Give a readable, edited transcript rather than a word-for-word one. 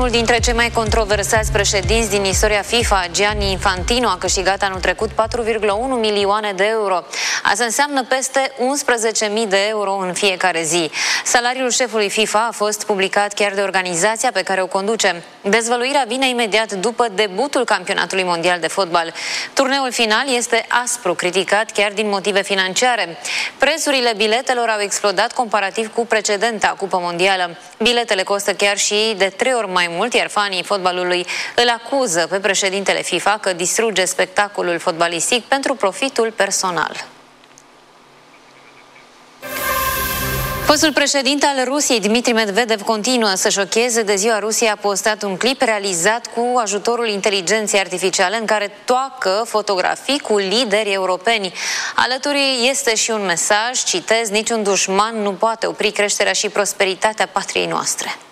Unul dintre cei mai controversați președinți din istoria FIFA, Gianni Infantino, a câștigat anul trecut 4,1 milioane de euro. Asta înseamnă peste 11.000 de euro în fiecare zi. Salariul șefului FIFA a fost publicat chiar de organizația pe care o conduce. Dezvăluirea vine imediat după debutul campionatului mondial de fotbal. Turneul final este aspru criticat chiar din motive financiare. Prețurile biletelor au explodat comparativ cu precedenta cupă mondială. Biletele costă chiar și de 3 ori mai mult, iar fanii fotbalului îl acuză pe președintele FIFA că distruge spectacolul fotbalistic pentru profitul personal. Fostul președinte al Rusiei, Dmitri Medvedev, continuă să șocheze. De ziua Rusiei a postat un clip realizat cu ajutorul inteligenței artificiale în care toacă fotografii cu lideri europeni. Alături este și un mesaj, citez: niciun dușman nu poate opri creșterea și prosperitatea patriei noastre.